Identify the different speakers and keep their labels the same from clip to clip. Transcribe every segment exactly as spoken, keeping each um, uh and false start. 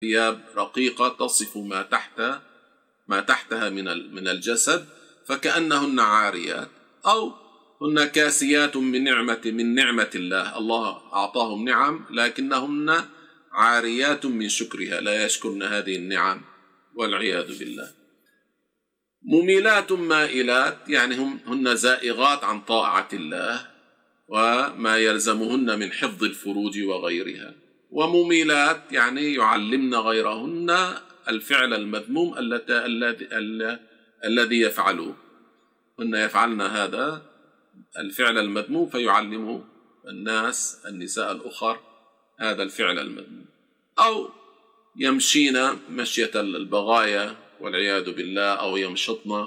Speaker 1: ثياب رقيقة تصف ما تحت ما تحتها من من الجسد، فكأنهن عاريات، أو هن كاسيات من نعمة من نعمة الله، الله أعطاهم نعم لكنهن عاريات من شكرها، لا يشكرن هذه النعم والعياذ بالله. مميلات مائلات يعني هم هن زائغات عن طاعة الله وما يلزمهن من حفظ الفروج وغيرها. ومميلات يعني يعلمن غيرهن الفعل المذموم الذي الذي يفعله، هن يفعلن هذا الفعل المذموم فيعلم الناس النساء الأخر هذا الفعل المذموم. أو يمشين مشية البغايا والعياذ بالله، أو يمشطن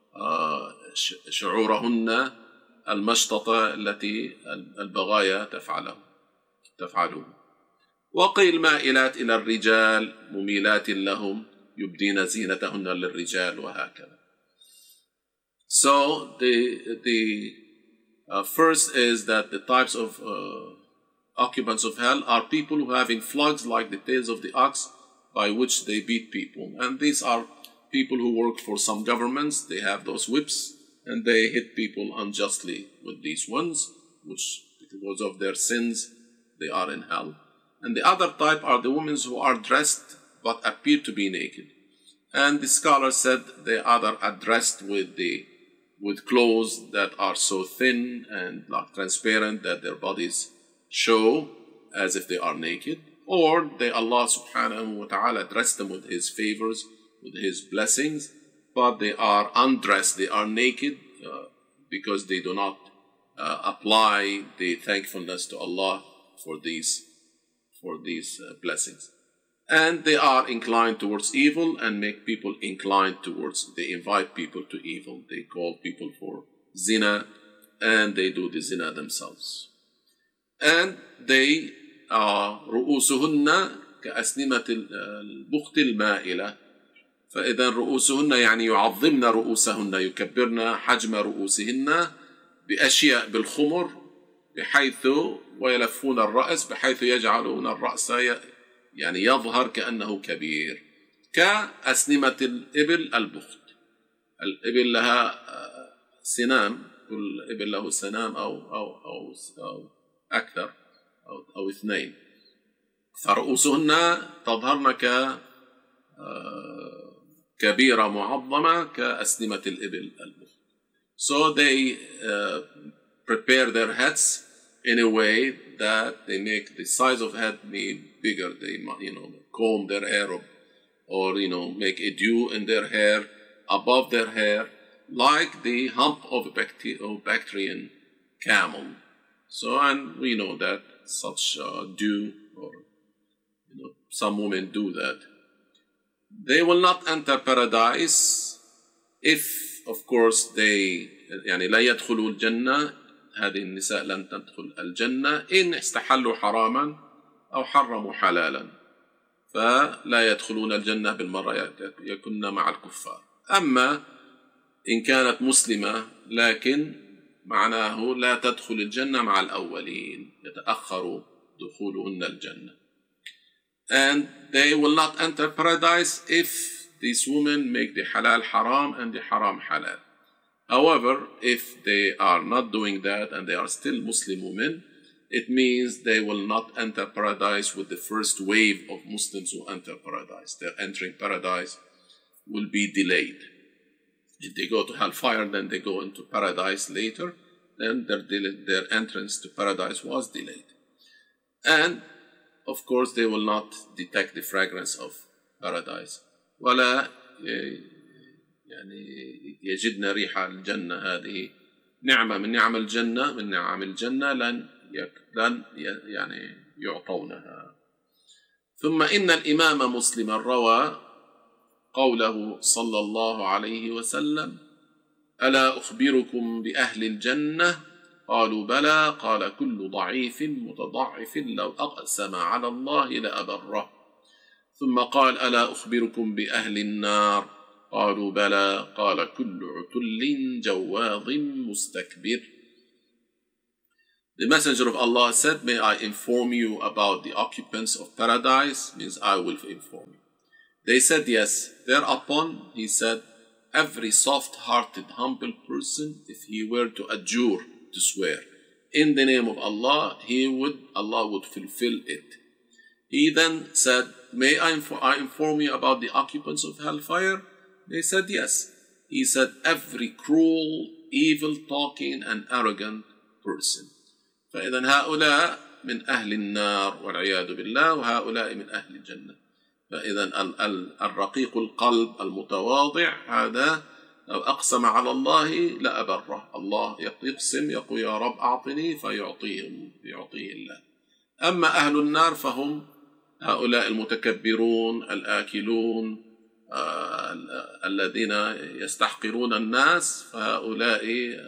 Speaker 1: شعورهن المشططة التي البغايا تفعله تفعله. وقيل مائلات إلى الرجال مميلات لهم يبدين زينتهن للرجال وهكذا. So the the uh, first is that the types of uh, occupants of hell are people who having flogs like the tails of the ox by which they beat people, and these are people who work for some governments. They have those whips and they hit people unjustly with these ones, which because of their sins they are in hell. And the other type are the women who are dressed but appear to be naked. And the scholar said they either are dressed with the with clothes that are so thin and like transparent that their bodies show as if they are naked, or they Allah subhanahu wa ta'ala dressed them with his favors, with his blessings, but they are undressed, they are naked uh, because they do not uh, apply the thankfulness to Allah for these for these uh, blessings. And they are inclined towards evil and make people inclined towards, they invite people to evil. They call people for zina and they do the zina themselves. And they are رؤوسهن كأسنمة البخت المائلة. فإذا رؤوسهن يعني يعظمن رؤوسهن، يكبرن حجم رؤوسهن بأشياء بالخمر بحيث ويلفون الرأس بحيث يجعلون الرأس يعني يظهر كأنه كبير، كأسنمة الإبل البخت. الإبل لها سنام، كل إبل له سنام أو أو أو, أو أكثر أو, أو اثنين، فرؤوسهن تظهرن ك كبيرة معظمة كأسنمة الإبل البخت. So they uh, prepare their heads in a way that they make the size of head be bigger. They, you know, comb their hair or, or, you know, make a dew in their hair, above their hair, like the hump of a bacteri- of Bactrian camel. So, and we know that such uh, dew, or, you know, some women do that. They will not enter paradise if, of course, they, يعني لا يدخلوا الجنة. هذه النساء لن تدخل الجنة إن استحلوا حراما أو حرموا حلالا، فلا يدخلون الجنة بالمرة، يكون مع الكفار. أما إن كانت مسلمة لكن معناه لا تدخل الجنة مع الأولين، يتأخر دخولهن الجنة. And they will not enter paradise if these women make the halal haram and the haram halal. However, if they are not doing that and they are still Muslim women, it means they will not enter paradise with the first wave of Muslims who enter paradise. Their entering paradise will be delayed. If they go to hellfire, then they go into paradise later, then their, their entrance to paradise was delayed. And of course, they will not detect the fragrance of paradise. ولا يعني يجدن ريح الجنة. هذه نعمة من نعم الجنة من نعم الجنة لن لن يعني يعطونها. ثم إن الإمام مسلم روى قوله صلى الله عليه وسلم: ألا أخبركم بأهل الجنة؟ قالوا بلى. قال: كل ضعيف متضعف لو أقسم على الله لأبره. ثم قال: ألا أخبركم بأهل النار؟ قالوا بلى. قال: كل عتل جواظ مستكبر. The Messenger of Allah said, may I inform you about the occupants of paradise? Means I will inform you. They said yes. Thereupon he said, every soft-hearted, humble person, if he were to adjure, to swear, in the name of Allah, he would, Allah would fulfill it. He then said, may I, inf I inform you about the occupants of hellfire? They said yes. He said, every cruel, evil-talking and arrogant person. فإذا هؤلاء من أهل النار والعياذ بالله وهؤلاء من أهل الجنة. فإذا الرقيق القلب المتواضع هذا لو أقسم على الله لأبره. الله يقسم يقول يا رب أعطني فيعطيه يعطيه الله. أما أهل النار فهم هؤلاء المتكبرون الآكلون آه الذين يستحقرون الناس، فهؤلاء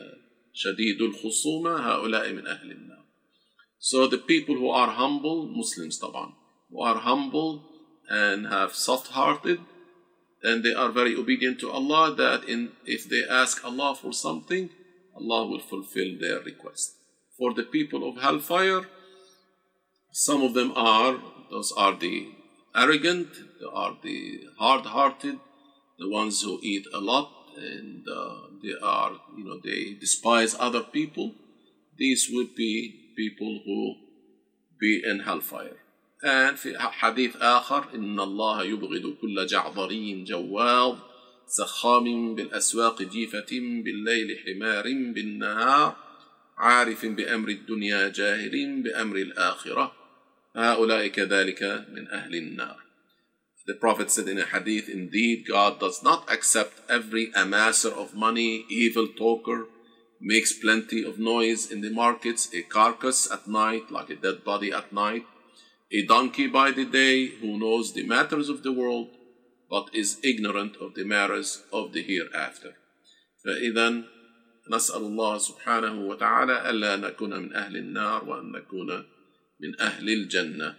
Speaker 1: شديد الخصومة، هؤلاء من أهل النار. So the people who are humble, Muslims طبعا, who are humble and have soft-hearted, and they are very obedient to Allah, that in, if they ask Allah for something, Allah will fulfill their request. For the people of hellfire, some of them are, those are the arrogant, they are the hard-hearted, the ones who eat a lot, and uh, they are, you know, they despise other people. These would be people who be in hellfire. And في حديث آخر إن الله يبغض كل جعظري جواظ سخام بالأسواق جيفة بالليل حمار بالنهار عارف بأمر الدنيا جاهل بأمر الآخرة هؤلاء كذلك من أهل النار. The Prophet said in a hadith, indeed God does not accept every amasser of money, evil talker, makes plenty of noise in the markets, a carcass at night, like a dead body at night, a donkey by the day who knows the matters of the world but is ignorant of the matters of the hereafter. فإذا نسأل الله سبحانه وتعالى ألا نكون من أهل النار وأن نكون من أهل الجنة.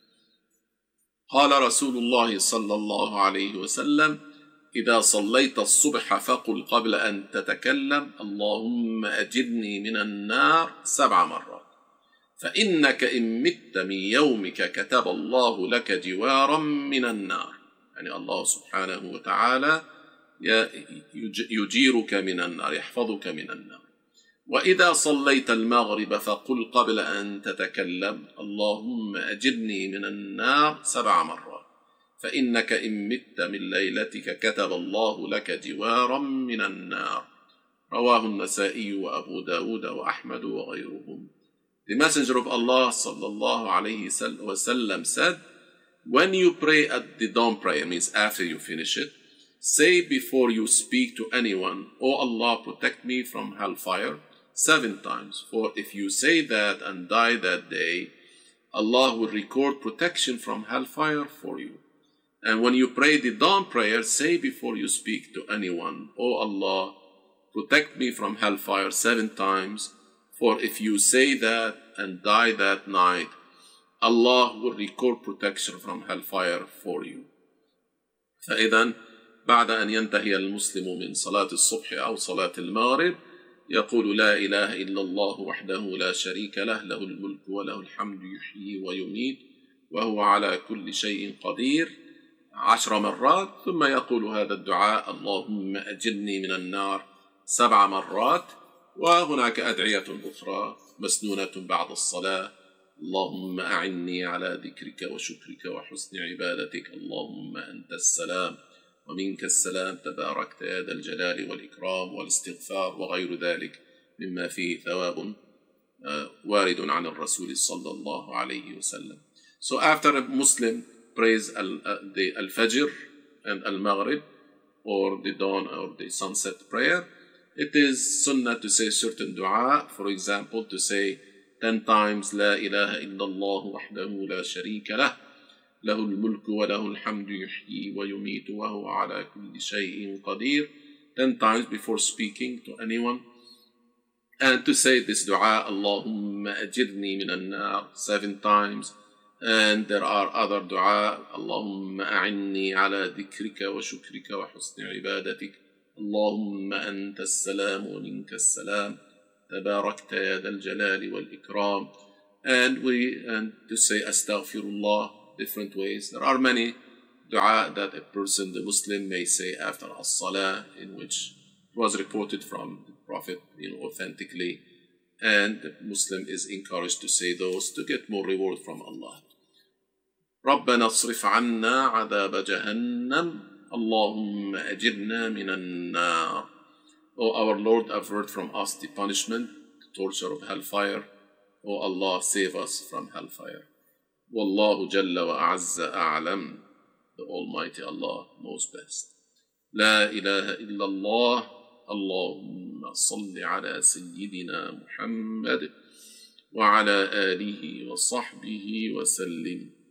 Speaker 1: قال رسول الله صلى الله عليه وسلم إذا صليت الصبح فقل قبل أن تتكلم اللهم أجرني من النار سبع مرات فإنك إن مت من يومك كتب الله لك جوارا من النار. يعني الله سبحانه وتعالى يجيرك من النار، يحفظك من النار. وإذا صليت المغرب فقل قبل أن تتكلم اللهم أجرني من النار سبع مرات فإنك إن مت من ليلتك كتب الله لك جوارا من النار. رواه النسائي وأبو داود وأحمد وغيرهم. The Messenger of Allah sallallahu alayhi wasallam said, when you pray at the dawn prayer, means after you finish it, say before you speak to anyone, O Allah, protect me from hellfire, seven times. For if you say that and die that day, Allah will record protection from hellfire for you. And when you pray the dawn prayer, say before you speak to anyone, O Allah, protect me from hellfire seven times. For if you say that and die that night, Allah will record protection from hellfire for you. فإذا بعد أن ينتهي المسلم من صلاة الصبح أو صلاة المغرب يقول لا إله إلا الله وحده لا شريك له له الملك وله الحمد يحيي ويميت وهو على كل شيء قدير عشر مرات، ثم يقول هذا الدعاء اللهم أجرني من النار سبع مرات. وهناك أدعية أخرى مسنونة بعد الصلاة، اللهم أعني على ذكرك وشكرك وحسن عبادتك اللهم أنت السلام ومنك السلام تباركت يا ذا الجلال والإكرام والاستغفار وغير ذلك مما فيه ثواب وارد عن الرسول صلى الله عليه وسلم. So after a Muslim prays the Al-Fajr and Al-Maghrib or the dawn or the sunset prayer, it is sunnah to say certain dua. For example, to say ten times La ilaha illallah wahdahu la sharika lah له الملك وله الحمد يحيي ويميت وهو على كل شيء قدير, ten times before speaking to anyone. And to say this dua Allahumma ajirni min an-nar seven times. And there are other dua Allahumma a'inni ala dhikrika wa shukrika wa husni ibadatik Allahumma anta as-salam wa minka as-salam تباركت يا ذا الجلال والإكرام. And we and to say astaghfirullah different ways. There are many dua that a person, the Muslim, may say after as-salah, in which it was reported from the Prophet, you know, authentically, and the Muslim is encouraged to say those to get more reward from Allah. ربنا اصرف عنا عذاب جهنم اللهم أجرنا من النار. O our Lord, avert from us the punishment, the torture of hellfire. O Allah, save us from hellfire. Wallahu Jalla wa Azza A'lam. The Almighty Allah knows best. La ilaha illallah. Allahumma salli ala Sayyidina Muhammad wa ala alihi wa sahbihi wa sallim.